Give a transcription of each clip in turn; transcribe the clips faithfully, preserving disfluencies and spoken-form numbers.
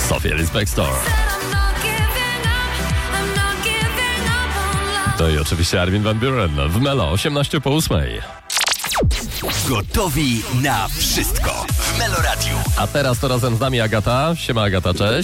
Sofia Spector. To i oczywiście Armin van Buuren w Melo, osiemnaście po ósmej. Gotowi na wszystko w Melo Radiu. A teraz to razem z nami Agata. Siema Agata, cześć.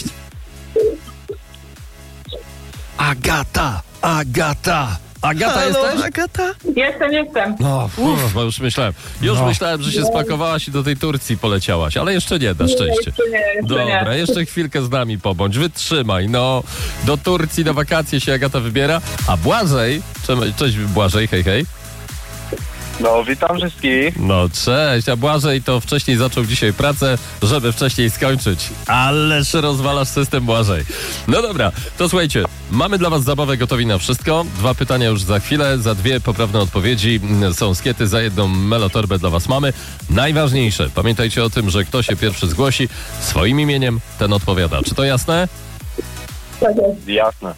Agata, Agata. Agata, Halo, jesteś? Agata? Jestem, jestem. No, uff, bo już myślałem. Już No. myślałem, że się spakowałaś i do tej Turcji poleciałaś, ale jeszcze nie, na szczęście. Jeszcze nie, jeszcze Dobra, nie. jeszcze chwilkę z nami pobądź, wytrzymaj. No, do Turcji na wakacje się Agata wybiera, a Błażej, cze- cześć Błażej, hej, hej. No, witam wszystkich. No cześć, a Błażej to wcześniej zaczął dzisiaj pracę, żeby wcześniej skończyć. Ależ rozwalasz system, Błażej. No dobra, to słuchajcie, mamy dla was zabawę gotowi na wszystko. Dwa pytania już za chwilę, za dwie poprawne odpowiedzi są skiety, za jedną melotorbę dla was mamy. Najważniejsze, pamiętajcie o tym, że kto się pierwszy zgłosi swoim imieniem, ten odpowiada. Czy to jasne? Tak jest. Jasne.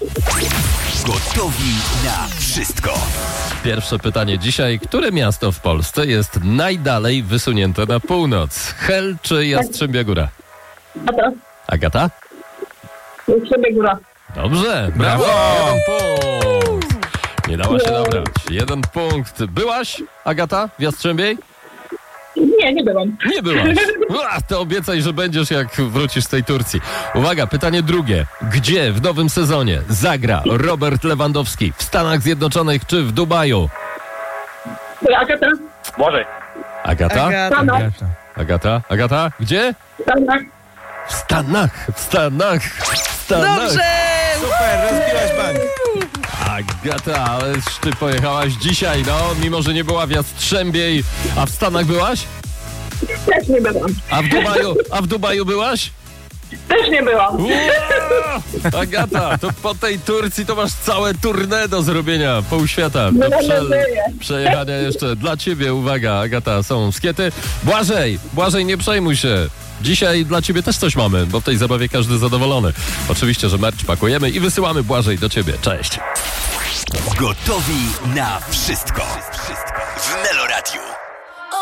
Gotowi na wszystko. Pierwsze pytanie dzisiaj. Które miasto w Polsce jest najdalej wysunięte na północ? Hel czy Jastrzębia Góra? A teraz? Agata? Siebie góra. Dobrze, brawo! Jeden punkt. Nie dała się dobrać. Jeden punkt. Byłaś, Agata, w Jastrzębiej? Nie, nie byłam. Nie byłaś. Ua, to obiecaj, że będziesz, jak wrócisz z tej Turcji. Uwaga, pytanie drugie. Gdzie w nowym sezonie zagra Robert Lewandowski? W Stanach Zjednoczonych czy w Dubaju? Agata? Błażej. Agata? Agata. Agata. Agata? Agata? Gdzie? Stanach. W Stanach. W Stanach. W Stanach. Dobrze! Super, rozbiłaś bank. Agata, ależ ty pojechałaś dzisiaj, no, mimo że nie była w Jastrzębiej. A w Stanach byłaś? Też nie byłam. A w Dubaju, a w Dubaju byłaś? Też nie byłam. Ua! Agata, to po tej Turcji to masz całe tournée do zrobienia, pół świata. No, Do mam prze, nadzieję. przejechania jeszcze dla ciebie, uwaga, Agata, są skiety. Błażej, Błażej, nie przejmuj się. Dzisiaj dla ciebie też coś mamy, bo w tej zabawie każdy zadowolony. Oczywiście, że merch pakujemy i wysyłamy Błażej do ciebie. Cześć. Gotowi na wszystko.